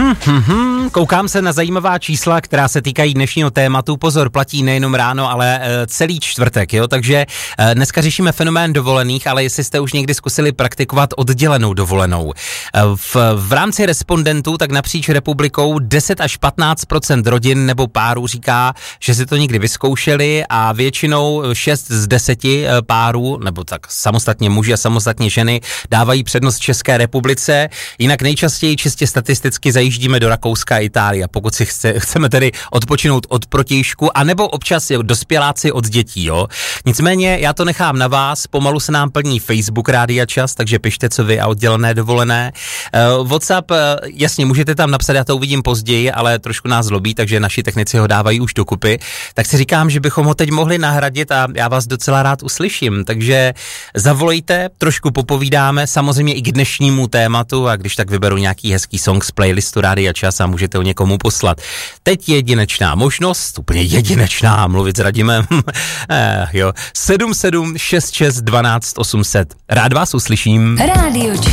Koukám se na zajímavá čísla, která se týkají dnešního tématu. Pozor, platí nejenom ráno, ale celý čtvrtek, jo? Takže dneska řešíme fenomén dovolených, ale jestli jste už někdy zkusili praktikovat oddělenou dovolenou. V rámci respondentů, tak napříč republikou 10 až 15% rodin nebo párů říká, že si to někdy vyzkoušeli a většinou 6 z 10 párů, nebo tak samostatně muži a samostatně ženy, dávají přednost České republice. Jinak nejčastěji čistě statisticky zajíždíme do Rakouska a Itálie, pokud si chceme tedy odpočinout od protějšku, anebo občas dospěláci od dětí, jo. Nicméně já to nechám na vás, pomalu se nám plní Facebook Rádia Čas, takže pište, co vy a oddělené dovolené. WhatsApp, jasně, můžete tam napsat, já to uvidím později, ale trošku nás zlobí, takže naši technici ho dávají už dokupy. Tak si říkám, že bychom ho teď mohli nahradit a já vás docela rád uslyším, takže zavolejte, trošku popovídáme, samozřejmě i k dnešnímu tématu a když tak vyberu nějaký hezký song z playlistu Rádia Čas a můžete ho někomu poslat. Teď je jedinečná možnost, úplně jedinečná, mluvit s Radimem, 7766 12 800. Rád vás uslyším. Rádio